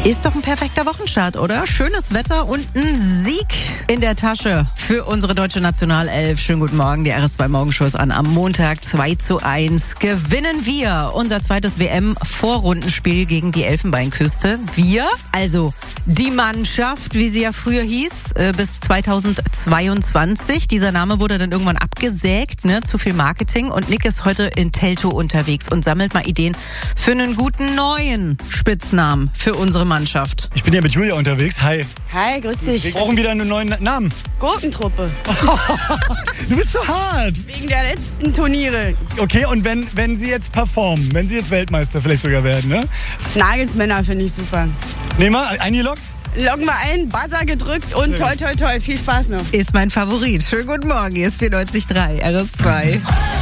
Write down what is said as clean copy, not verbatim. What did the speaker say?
Ist doch ein perfekter Wochenstart, oder? Schönes Wetter und ein Sieg in der Tasche für unsere deutsche Nationalelf. Schönen guten Morgen, die RS2 Morgenshow ist an. Am Montag 2:1 gewinnen wir unser zweites WM-Vorrundenspiel gegen die Elfenbeinküste. Wir, also die Mannschaft, wie sie ja früher hieß, bis 2022. Dieser Name wurde dann irgendwann abgesägt, ne? Zu viel Marketing. Und Nick ist heute in Teltow unterwegs und sammelt mal Ideen für einen guten neuen Spitznamen für unsere Mannschaft. Ich bin hier mit Julia unterwegs. Hi. Hi, grüß dich. Wir brauchen wieder einen neuen Namen. Gurkentruppe. Du bist so hart. Wegen der letzten Turniere. Okay, und wenn Sie jetzt performen, wenn Sie jetzt Weltmeister vielleicht sogar werden, ne? Nagelsmänner finde ich super. Nehmen wir, eingeloggt? Loggen wir ein, Buzzer gedrückt und toi toi toi. Viel Spaß noch. Ist mein Favorit. Schönen guten Morgen, hier ist 94.3 RS2.